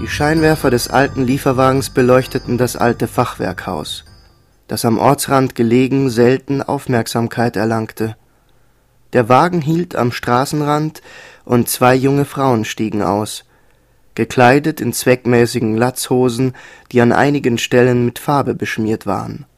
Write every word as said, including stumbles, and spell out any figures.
Die Scheinwerfer des alten Lieferwagens beleuchteten das alte Fachwerkhaus, das am Ortsrand gelegen selten Aufmerksamkeit erlangte. Der Wagen hielt am Straßenrand und zwei junge Frauen stiegen aus, gekleidet in zweckmäßigen Latzhosen, die an einigen Stellen mit Farbe beschmiert waren